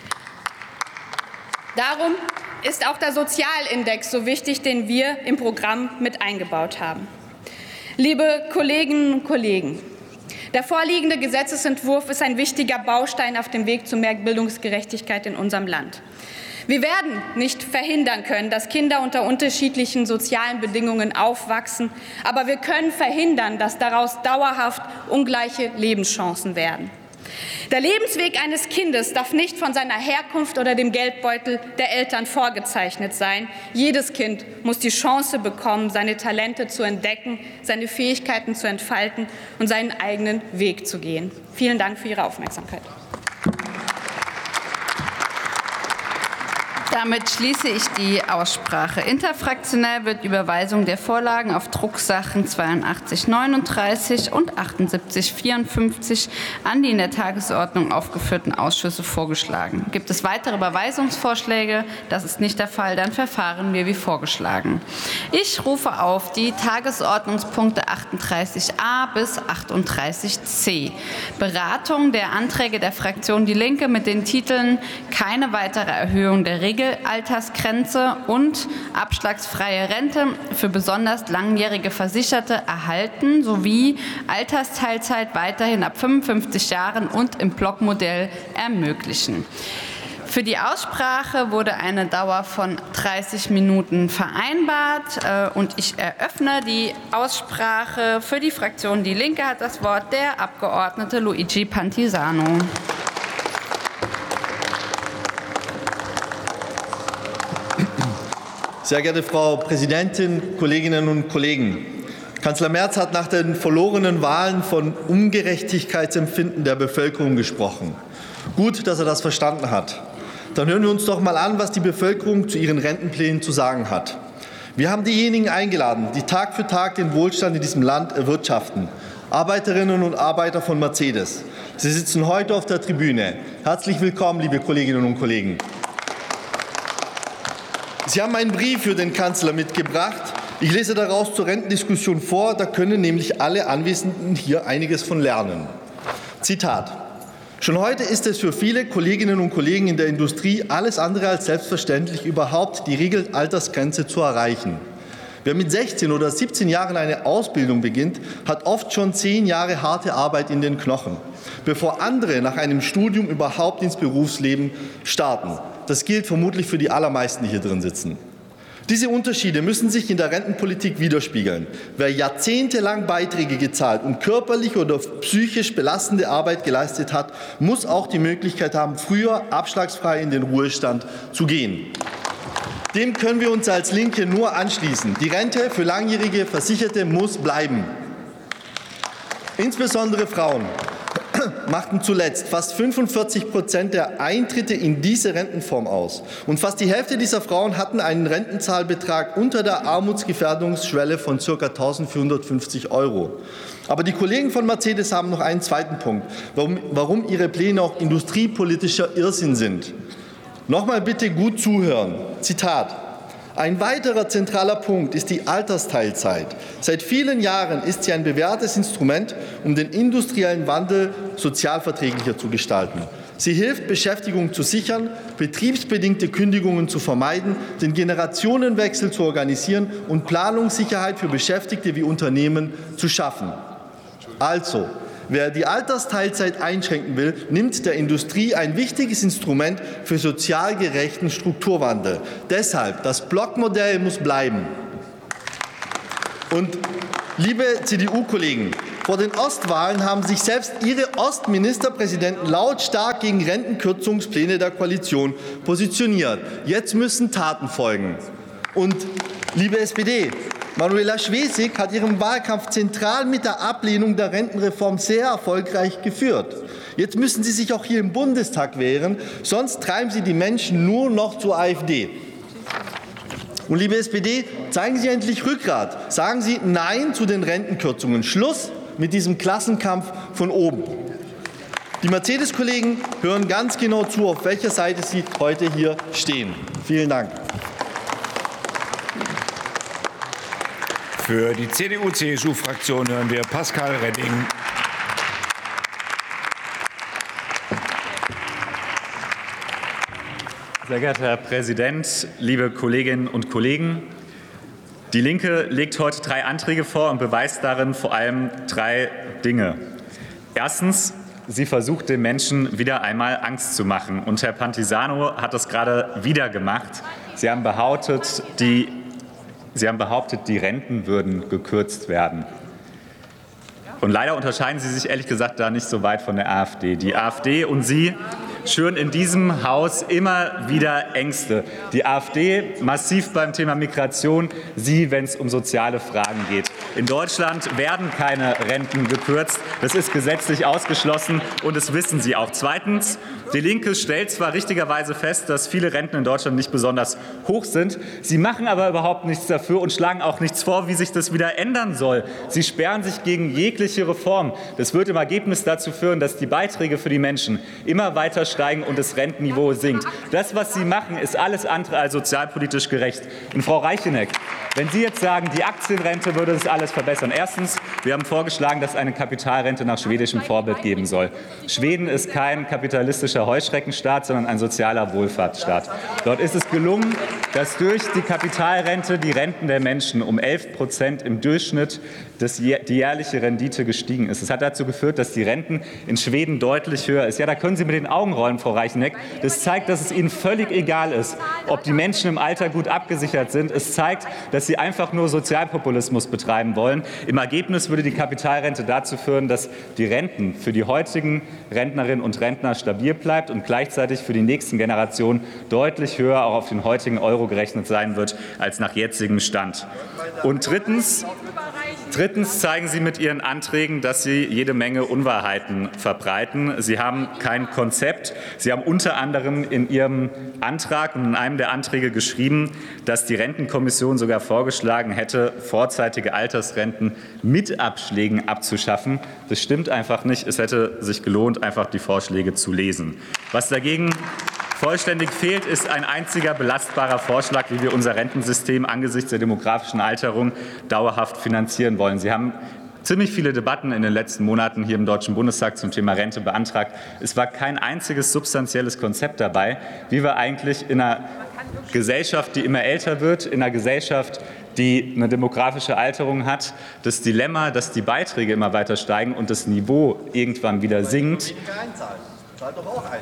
Darum ist auch der Sozialindex so wichtig, den wir im Programm mit eingebaut haben. Liebe Kolleginnen und Kollegen, der vorliegende Gesetzesentwurf ist ein wichtiger Baustein auf dem Weg zu mehr Bildungsgerechtigkeit in unserem Land. Wir werden nicht verhindern können, dass Kinder unter unterschiedlichen sozialen Bedingungen aufwachsen, aber wir können verhindern, dass daraus dauerhaft ungleiche Lebenschancen werden. Der Lebensweg eines Kindes darf nicht von seiner Herkunft oder dem Geldbeutel der Eltern vorgezeichnet sein. Jedes Kind muss die Chance bekommen, seine Talente zu entdecken, seine Fähigkeiten zu entfalten und seinen eigenen Weg zu gehen. Vielen Dank für Ihre Aufmerksamkeit. Damit schließe ich die Aussprache. Interfraktionell wird Überweisung der Vorlagen auf Drucksachen zweiundachtzig neununddreißig und achtundsiebzig vierundfünfzig an die in der Tagesordnung aufgeführten Ausschüsse vorgeschlagen. Gibt es weitere Überweisungsvorschläge? Das ist nicht der Fall. Dann verfahren wir wie vorgeschlagen. Ich rufe auf die Tagesordnungspunkte achtunddreißig a bis achtunddreißig c. Beratung der Anträge der Fraktion Die Linke mit den Titeln Keine weitere Erhöhung der Regel Altersgrenze und abschlagsfreie Rente für besonders langjährige Versicherte erhalten sowie Altersteilzeit weiterhin ab fünfundfünfzig Jahren und im Blockmodell ermöglichen. Für die Aussprache wurde eine Dauer von dreißig Minuten vereinbart und ich eröffne die Aussprache. Für die Fraktion Die Linke hat das Wort der Abgeordnete Luigi Pantisano. Sehr geehrte Frau Präsidentin, Kolleginnen und Kollegen! Kanzler Merz hat nach den verlorenen Wahlen von Ungerechtigkeitsempfinden der Bevölkerung gesprochen. Gut, dass er das verstanden hat. Dann hören wir uns doch mal an, was die Bevölkerung zu ihren Rentenplänen zu sagen hat. Wir haben diejenigen eingeladen, die Tag für Tag den Wohlstand in diesem Land erwirtschaften. Arbeiterinnen und Arbeiter von Mercedes. Sie sitzen heute auf der Tribüne. Herzlich willkommen, liebe Kolleginnen und Kollegen. Sie haben einen Brief für den Kanzler mitgebracht. Ich lese daraus zur Rentendiskussion vor. Da können nämlich alle Anwesenden hier einiges von lernen. Zitat. Schon heute ist es für viele Kolleginnen und Kollegen in der Industrie alles andere als selbstverständlich, überhaupt die Regelaltersgrenze zu erreichen. Wer mit sechzehn oder siebzehn Jahren eine Ausbildung beginnt, hat oft schon zehn Jahre harte Arbeit in den Knochen, bevor andere nach einem Studium überhaupt ins Berufsleben starten. Das gilt vermutlich für die allermeisten, die hier drin sitzen. Diese Unterschiede müssen sich in der Rentenpolitik widerspiegeln. Wer jahrzehntelang Beiträge gezahlt und körperlich oder psychisch belastende Arbeit geleistet hat, muss auch die Möglichkeit haben, früher abschlagsfrei in den Ruhestand zu gehen. Dem können wir uns als Linke nur anschließen. Die Rente für langjährige Versicherte muss bleiben. Insbesondere Frauen machten zuletzt fast fünfundvierzig Prozent der Eintritte in diese Rentenform aus. Und fast die Hälfte dieser Frauen hatten einen Rentenzahlbetrag unter der Armutsgefährdungsschwelle von ca. eintausendvierhundertfünfzig Euro. Aber die Kollegen von Mercedes haben noch einen zweiten Punkt, warum, warum ihre Pläne auch industriepolitischer Irrsinn sind. Nochmal bitte gut zuhören. Zitat. Ein weiterer zentraler Punkt ist die Altersteilzeit. Seit vielen Jahren ist sie ein bewährtes Instrument, um den industriellen Wandel sozialverträglicher zu gestalten. Sie hilft, Beschäftigung zu sichern, betriebsbedingte Kündigungen zu vermeiden, den Generationenwechsel zu organisieren und Planungssicherheit für Beschäftigte wie Unternehmen zu schaffen. Also, wer die Altersteilzeit einschränken will, nimmt der Industrie ein wichtiges Instrument für sozial gerechten Strukturwandel. Deshalb, das Blockmodell muss bleiben. Und liebe C D U-Kollegen, vor den Ostwahlen haben sich selbst Ihre Ostministerpräsidenten lautstark gegen Rentenkürzungspläne der Koalition positioniert. Jetzt müssen Taten folgen. Und liebe S P D, Manuela Schwesig hat ihren Wahlkampf zentral mit der Ablehnung der Rentenreform sehr erfolgreich geführt. Jetzt müssen Sie sich auch hier im Bundestag wehren, sonst treiben Sie die Menschen nur noch zur AfD. Und liebe S P D, zeigen Sie endlich Rückgrat. Sagen Sie Nein zu den Rentenkürzungen. Schluss mit diesem Klassenkampf von oben. Die Mercedes-Kollegen hören ganz genau zu, auf welcher Seite sie heute hier stehen. Vielen Dank. Für die C D U C S U-Fraktion hören wir Pascal Redding. Sehr geehrter Herr Präsident, liebe Kolleginnen und Kollegen! Die Linke legt heute drei Anträge vor und beweist darin vor allem drei Dinge. Erstens, sie versucht, den Menschen wieder einmal Angst zu machen. Und Herr Pantisano hat das gerade wieder gemacht. Sie haben behauptet, die Sie haben behauptet, die Renten würden gekürzt werden. Und leider unterscheiden Sie sich ehrlich gesagt da nicht so weit von der AfD. Die AfD und Sie schüren in diesem Haus immer wieder Ängste. Die AfD massiv beim Thema Migration, Sie, wenn es um soziale Fragen geht. In Deutschland werden keine Renten gekürzt. Das ist gesetzlich ausgeschlossen und das wissen Sie auch. Zweitens, die Linke stellt zwar richtigerweise fest, dass viele Renten in Deutschland nicht besonders hoch sind. Sie machen aber überhaupt nichts dafür und schlagen auch nichts vor, wie sich das wieder ändern soll. Sie sperren sich gegen jegliche Reform. Das wird im Ergebnis dazu führen, dass die Beiträge für die Menschen immer weiter steigen und das Rentenniveau sinkt. Das, was Sie machen, ist alles andere als sozialpolitisch gerecht. Und Frau Reicheneck, wenn Sie jetzt sagen, die Aktienrente würde das alles verbessern. Erstens, wir haben vorgeschlagen, dass es eine Kapitalrente nach schwedischem Vorbild geben soll. Schweden ist kein kapitalistischer Heuschreckenstaat, sondern ein sozialer Wohlfahrtsstaat. Dort ist es gelungen, dass durch die Kapitalrente die Renten der Menschen um elf Prozent im Durchschnitt das, die jährliche Rendite gestiegen ist. Es hat dazu geführt, dass die Renten in Schweden deutlich höher ist. Ja, da können Sie mit den Augen rollen, Frau Reicheneck. Das zeigt, dass es Ihnen völlig egal ist, ob die Menschen im Alter gut abgesichert sind. Es zeigt, dass Sie einfach nur Sozialpopulismus betreiben wollen. Im Ergebnis würde die Kapitalrente dazu führen, dass die Renten für die heutigen Rentnerinnen und Rentner stabil bleibt und gleichzeitig für die nächsten Generationen deutlich höher auch auf den heutigen Euro gerechnet sein wird als nach jetzigem Stand. Und drittens, drittens zeigen Sie mit Ihren Anträgen, dass Sie jede Menge Unwahrheiten verbreiten. Sie haben kein Konzept. Sie haben unter anderem in Ihrem Antrag und in einem der Anträge geschrieben, dass die Rentenkommission sogar vorgeschlagen hätte, vorzeitige Altersrenten mit Abschlägen abzuschaffen. Das stimmt einfach nicht. Es hätte sich gelohnt, einfach die Vorschläge zu lesen. Was dagegen vollständig fehlt, ist ein einziger belastbarer Vorschlag, wie wir unser Rentensystem angesichts der demografischen Alterung dauerhaft finanzieren wollen. Sie haben ziemlich viele Debatten in den letzten Monaten hier im Deutschen Bundestag zum Thema Rente beantragt. Es war kein einziges substanzielles Konzept dabei, wie wir eigentlich in einer Gesellschaft, die immer älter wird, in einer Gesellschaft, die eine demografische Alterung hat, das Dilemma, dass die Beiträge immer weiter steigen und das Niveau irgendwann wieder sinkt.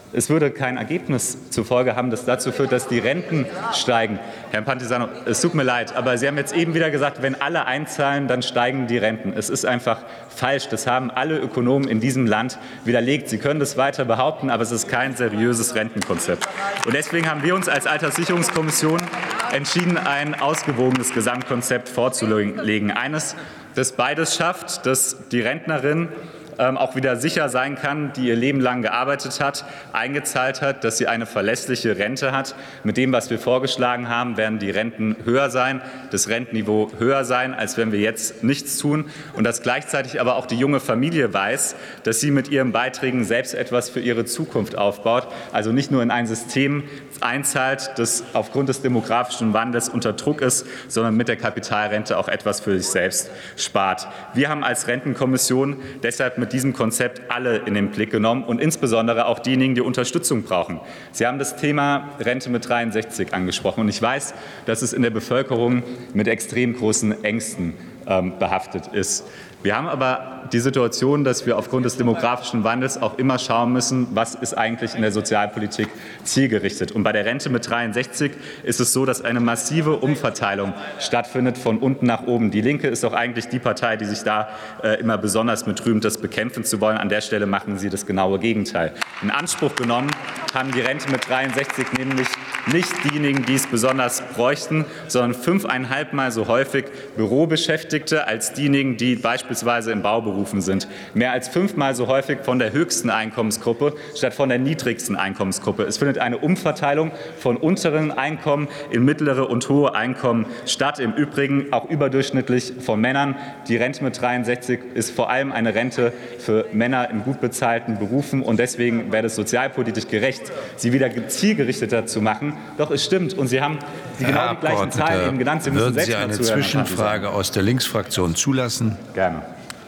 Es würde kein Ergebnis zur Folge haben, das dazu führt, dass die Renten steigen. Herr Pantisano, es tut mir leid, aber Sie haben jetzt eben wieder gesagt, wenn alle einzahlen, dann steigen die Renten. Es ist einfach falsch. Das haben alle Ökonomen in diesem Land widerlegt. Sie können das weiter behaupten, aber es ist kein seriöses Rentenkonzept. Und deswegen haben wir uns als Alterssicherungskommission entschieden, ein ausgewogenes Gesamtkonzept vorzulegen. Eines, das beides schafft, dass die Rentnerin auch wieder sicher sein kann, die ihr Leben lang gearbeitet hat, eingezahlt hat, dass sie eine verlässliche Rente hat. Mit dem, was wir vorgeschlagen haben, werden die Renten höher sein, das Rentenniveau höher sein, als wenn wir jetzt nichts tun. Und dass gleichzeitig aber auch die junge Familie weiß, dass sie mit ihren Beiträgen selbst etwas für ihre Zukunft aufbaut. Also nicht nur in ein System einzahlt, das aufgrund des demografischen Wandels unter Druck ist, sondern mit der Kapitalrente auch etwas für sich selbst spart. Wir haben als Rentenkommission deshalb mit diesem Konzept alle in den Blick genommen und insbesondere auch diejenigen, die Unterstützung brauchen. Sie haben das Thema Rente mit dreiundsechzig angesprochen. Und ich weiß, dass es in der Bevölkerung mit extrem großen Ängsten ähm, behaftet ist. Wir haben aber die Situation, dass wir aufgrund des demografischen Wandels auch immer schauen müssen, was ist eigentlich in der Sozialpolitik zielgerichtet. Und bei der Rente mit dreiundsechzig ist es so, dass eine massive Umverteilung stattfindet von unten nach oben. Die Linke ist auch eigentlich die Partei, die sich da äh, immer besonders mit rühmt, das bekämpfen zu wollen. An der Stelle machen sie das genaue Gegenteil. In Anspruch genommen haben die Rente mit dreiundsechzig nämlich nicht diejenigen, die es besonders bräuchten, sondern fünfeinhalb Mal so häufig Bürobeschäftigte als diejenigen, die beispielsweise in Bauberufen sind. Mehr als fünfmal so häufig von der höchsten Einkommensgruppe statt von der niedrigsten Einkommensgruppe. Es findet eine Umverteilung von unteren Einkommen in mittlere und hohe Einkommen statt. Im Übrigen auch überdurchschnittlich von Männern. Die Rente mit dreiundsechzig ist vor allem eine Rente für Männer in gut bezahlten Berufen. Und deswegen wäre es sozialpolitisch gerecht, sie wieder zielgerichteter zu machen. Doch es stimmt. Und Sie haben die genau die gleichen Zahlen eben genannt. Sie müssen würden selbst Sie eine mal zuhören, Zwischenfrage aus der Linksfraktion zulassen? Gerne.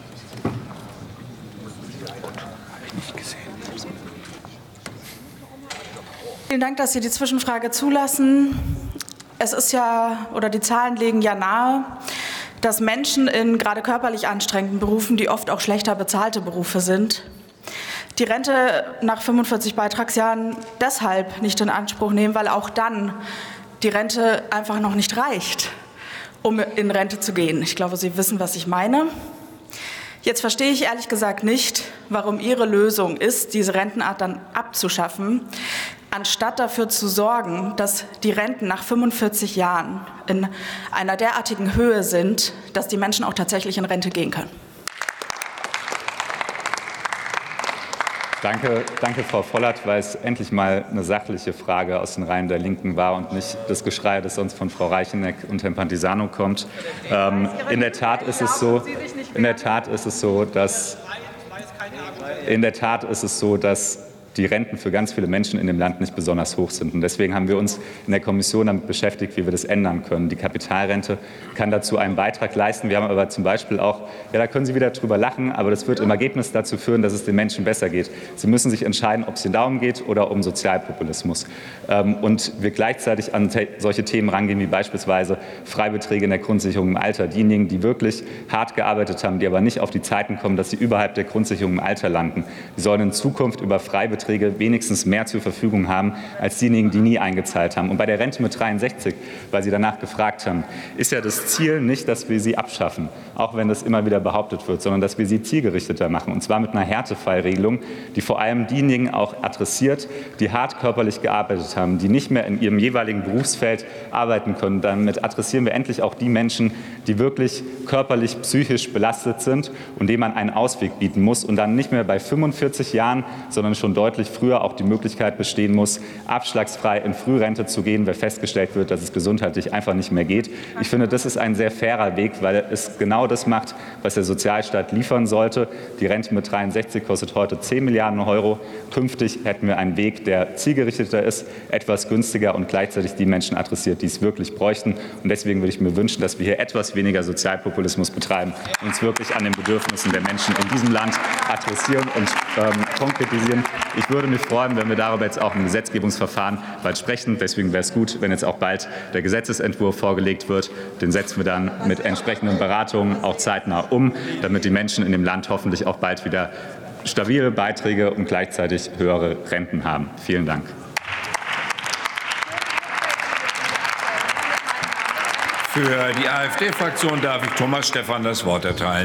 Vielen Dank, dass Sie die Zwischenfrage zulassen. Es ist ja, oder die Zahlen legen ja nahe, dass Menschen in gerade körperlich anstrengenden Berufen, die oft auch schlechter bezahlte Berufe sind, die Rente nach fünfundvierzig Beitragsjahren deshalb nicht in Anspruch nehmen, weil auch dann die Rente einfach noch nicht reicht, um in Rente zu gehen. Ich glaube, Sie wissen, was ich meine. Jetzt verstehe ich ehrlich gesagt nicht, warum Ihre Lösung ist, diese Rentenart dann abzuschaffen, anstatt dafür zu sorgen, dass die Renten nach fünfundvierzig Jahren in einer derartigen Höhe sind, dass die Menschen auch tatsächlich in Rente gehen können. Danke, danke, Frau Vollert, weil es endlich mal eine sachliche Frage aus den Reihen der Linken war und nicht das Geschrei, das sonst von Frau Reicheneck und Herrn Pantisano kommt. Ähm, in der Tat ist es so, in der Tat ist es so, dass in der Tat ist es so, dass die Renten für ganz viele Menschen in dem Land nicht besonders hoch sind. Und deswegen haben wir uns in der Kommission damit beschäftigt, wie wir das ändern können. Die Kapitalrente kann dazu einen Beitrag leisten. Wir haben aber zum Beispiel auch, ja, da können Sie wieder drüber lachen, aber das wird im Ergebnis dazu führen, dass es den Menschen besser geht. Sie müssen sich entscheiden, ob es Ihnen darum geht oder um Sozialpopulismus. Und wir gleichzeitig an solche Themen rangehen, wie beispielsweise Freibeträge in der Grundsicherung im Alter. Diejenigen, die wirklich hart gearbeitet haben, die aber nicht auf die Zeiten kommen, dass sie überhalb der Grundsicherung im Alter landen, die sollen in Zukunft über Freibeträge wenigstens mehr zur Verfügung haben als diejenigen, die nie eingezahlt haben. Und bei der Rente mit dreiundsechzig, weil Sie danach gefragt haben, ist ja das Ziel nicht, dass wir sie abschaffen, auch wenn das immer wieder behauptet wird, sondern dass wir sie zielgerichteter machen. Und zwar mit einer Härtefallregelung, die vor allem diejenigen auch adressiert, die hart körperlich gearbeitet haben, die nicht mehr in ihrem jeweiligen Berufsfeld arbeiten können. Damit adressieren wir endlich auch die Menschen, die wirklich körperlich, psychisch belastet sind und denen man einen Ausweg bieten muss und dann nicht mehr bei fünfundvierzig Jahren, sondern schon deutlich früher auch die Möglichkeit bestehen muss, abschlagsfrei in Frührente zu gehen, wenn festgestellt wird, dass es gesundheitlich einfach nicht mehr geht. Ich finde, das ist ein sehr fairer Weg, weil es genau das macht, was der Sozialstaat liefern sollte. Die Rente mit dreiundsechzig kostet heute zehn Milliarden Euro. Künftig hätten wir einen Weg, der zielgerichteter ist, etwas günstiger und gleichzeitig die Menschen adressiert, die es wirklich bräuchten. Und deswegen würde ich mir wünschen, dass wir hier etwas weniger Sozialpopulismus betreiben und uns wirklich an den Bedürfnissen der Menschen in diesem Land adressieren und ähm, konkretisieren. Ich würde mich freuen, wenn wir darüber jetzt auch im Gesetzgebungsverfahren bald sprechen. Deswegen wäre es gut, wenn jetzt auch bald der Gesetzesentwurf vorgelegt wird. Den setzen wir dann mit entsprechenden Beratungen auch zeitnah um, damit die Menschen in dem Land hoffentlich auch bald wieder stabile Beiträge und gleichzeitig höhere Renten haben. Vielen Dank. Für die AfD-Fraktion darf ich Thomas Stephan das Wort erteilen.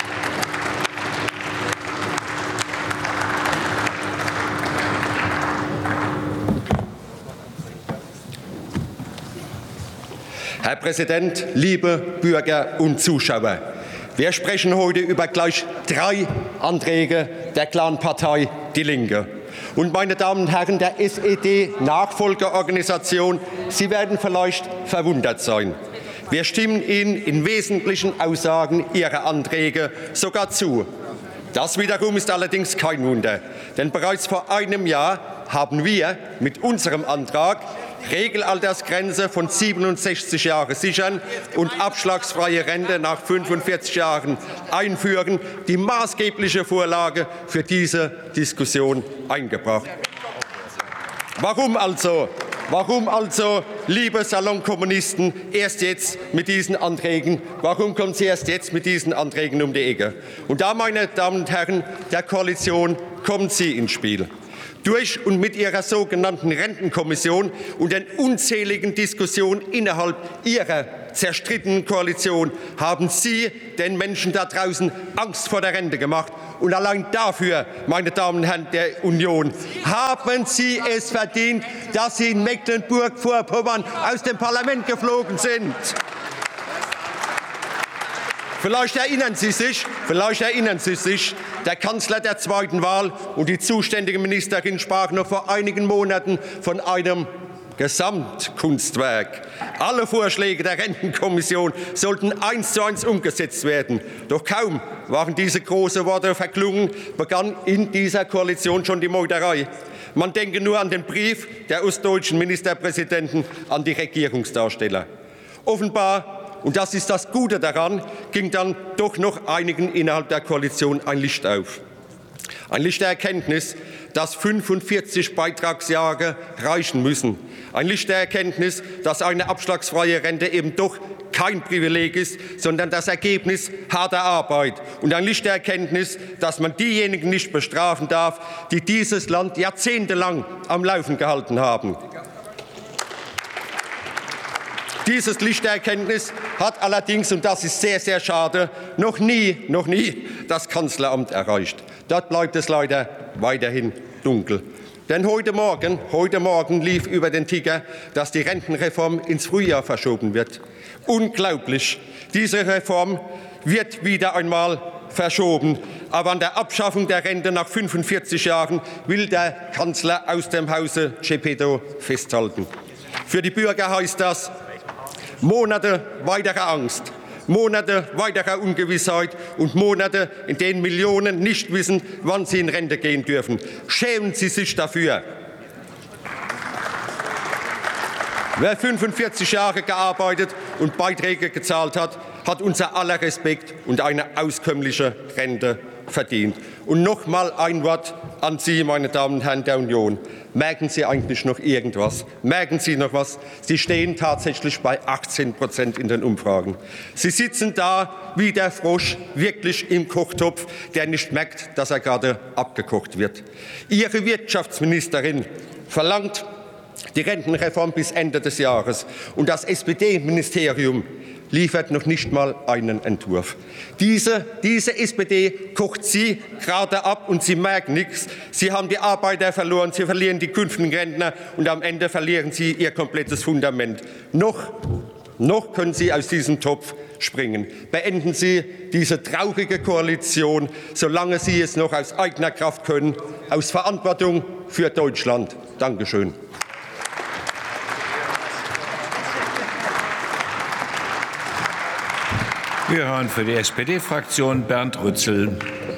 Herr Präsident, liebe Bürger und Zuschauer! Wir sprechen heute über gleich drei Anträge der Clanpartei Die Linke. Und meine Damen und Herren der S E D-Nachfolgeorganisation, Sie werden vielleicht verwundert sein. Wir stimmen Ihnen in wesentlichen Aussagen Ihrer Anträge sogar zu. Das wiederum ist allerdings kein Wunder, denn bereits vor einem Jahr haben wir mit unserem Antrag Regelaltersgrenze von siebenundsechzig Jahren sichern und abschlagsfreie Rente nach fünfundvierzig Jahren einführen, die maßgebliche Vorlage für diese Diskussion eingebracht. Warum also? Warum also, liebe Salonkommunisten, erst jetzt mit diesen Anträgen? Warum kommen Sie erst jetzt mit diesen Anträgen um die Ecke? Und da, meine Damen und Herren der Koalition, kommen Sie ins Spiel. Durch und mit Ihrer sogenannten Rentenkommission und den unzähligen Diskussionen innerhalb Ihrer zerstrittenen Koalition haben Sie den Menschen da draußen Angst vor der Rente gemacht. Und allein dafür, meine Damen und Herren der Union, haben Sie es verdient, dass Sie in Mecklenburg-Vorpommern aus dem Parlament geflogen sind. Vielleicht erinnern Sie sich, vielleicht erinnern Sie sich, der Kanzler der zweiten Wahl und die zuständige Ministerin sprachen noch vor einigen Monaten von einem Gesamtkunstwerk. Alle Vorschläge der Rentenkommission sollten eins zu eins umgesetzt werden. Doch kaum waren diese großen Worte verklungen, begann in dieser Koalition schon die Meuterei. Man denke nur an den Brief der ostdeutschen Ministerpräsidenten an die Regierungsdarsteller. Offenbar, und das ist das Gute daran, ging dann doch noch einigen innerhalb der Koalition ein Licht auf. Ein Licht der Erkenntnis, dass fünfundvierzig Beitragsjahre reichen müssen. Ein Licht der Erkenntnis, dass eine abschlagsfreie Rente eben doch kein Privileg ist, sondern das Ergebnis harter Arbeit. Und ein Licht der Erkenntnis, dass man diejenigen nicht bestrafen darf, die dieses Land jahrzehntelang am Laufen gehalten haben. Dieses Licht der Erkenntnis hat allerdings, und das ist sehr, sehr schade, noch nie, noch nie das Kanzleramt erreicht. Dort bleibt es leider weiterhin dunkel. Denn heute Morgen, heute Morgen lief über den Ticker, dass die Rentenreform ins Frühjahr verschoben wird. Unglaublich. Diese Reform wird wieder einmal verschoben. Aber an der Abschaffung der Rente nach fünfundvierzig Jahren will der Kanzler aus dem Hause Geppetto festhalten. Für die Bürger heißt das Monate weiterer Angst, Monate weiterer Ungewissheit und Monate, in denen Millionen nicht wissen, wann sie in Rente gehen dürfen. Schämen Sie sich dafür. Wer fünfundvierzig Jahre gearbeitet und Beiträge gezahlt hat, hat unser aller Respekt und eine auskömmliche Rente verdient. Und noch mal ein Wort an Sie, meine Damen und Herren der Union. Merken Sie eigentlich noch irgendwas? Merken Sie noch was? Sie stehen tatsächlich bei achtzehn Prozent in den Umfragen. Sie sitzen da wie der Frosch wirklich im Kochtopf, der nicht merkt, dass er gerade abgekocht wird. Ihre Wirtschaftsministerin verlangt die Rentenreform bis Ende des Jahres. Und das S P D-Ministerium liefert noch nicht mal einen Entwurf. Diese, diese S P D kocht Sie gerade ab und Sie merken nichts. Sie haben die Arbeiter verloren, Sie verlieren die künftigen Rentner und am Ende verlieren Sie Ihr komplettes Fundament. Noch, noch können Sie aus diesem Topf springen. Beenden Sie diese traurige Koalition, solange Sie es noch aus eigener Kraft können, aus Verantwortung für Deutschland. Dankeschön. Wir hören für die S P D-Fraktion Bernd Rützel.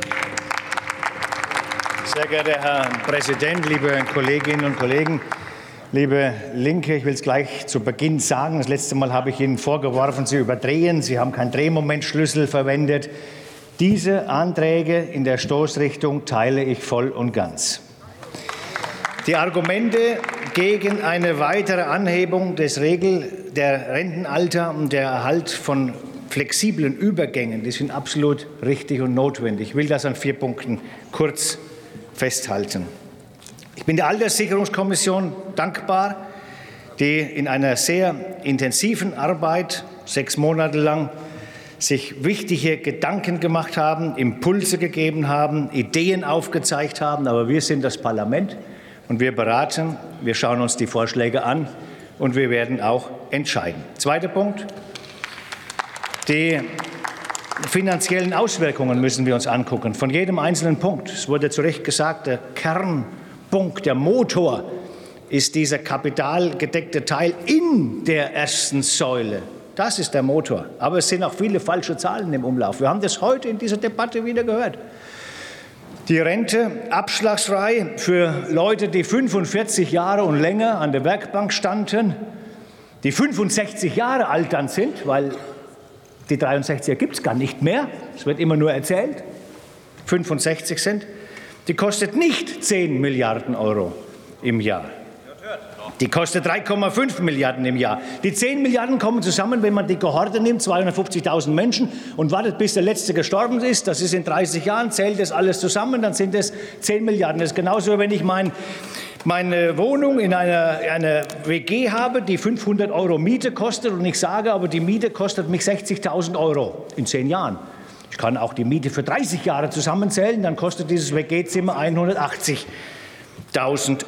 Sehr geehrter Herr Präsident, liebe Kolleginnen und Kollegen, liebe Linke, ich will es gleich zu Beginn sagen. Das letzte Mal habe ich Ihnen vorgeworfen, Sie überdrehen. Sie haben keinen Drehmomentschlüssel verwendet. Diese Anträge in der Stoßrichtung teile ich voll und ganz. Die Argumente gegen eine weitere Anhebung des Regel der Rentenalter und der Erhalt von flexiblen Übergängen, die sind absolut richtig und notwendig. Ich will das an vier Punkten kurz festhalten. Ich bin der Alterssicherungskommission dankbar, die in einer sehr intensiven Arbeit, sechs Monate lang, sich wichtige Gedanken gemacht haben, Impulse gegeben haben, Ideen aufgezeigt haben. Aber wir sind das Parlament und wir beraten, wir schauen uns die Vorschläge an und wir werden auch entscheiden. Zweiter Punkt. Die finanziellen Auswirkungen müssen wir uns angucken, von jedem einzelnen Punkt. Es wurde zu Recht gesagt, der Kernpunkt, der Motor ist dieser kapitalgedeckte Teil in der ersten Säule. Das ist der Motor. Aber es sind auch viele falsche Zahlen im Umlauf. Wir haben das heute in dieser Debatte wieder gehört. Die Rente abschlagsfrei für Leute, die fünfundvierzig Jahre und länger an der Werkbank standen, die fünfundsechzig Jahre alt dann sind, weil die dreiundsechziger gibt es gar nicht mehr, es wird immer nur erzählt, fünfundsechzig sind, die kostet nicht zehn Milliarden Euro im Jahr. Die kostet drei Komma fünf Milliarden im Jahr. Die zehn Milliarden kommen zusammen, wenn man die Kohorte nimmt, zweihundertfünfzigtausend Menschen, und wartet, bis der Letzte gestorben ist. Das ist in dreißig Jahren, zählt das alles zusammen, dann sind es zehn Milliarden. Das ist genauso, wenn ich mein, meine Wohnung in einer, einer W G habe, die fünfhundert Euro Miete kostet, und ich sage, aber die Miete kostet mich sechzigtausend Euro in zehn Jahren. Ich kann auch die Miete für dreißig Jahre zusammenzählen, dann kostet dieses W G-Zimmer hundertachtzigtausend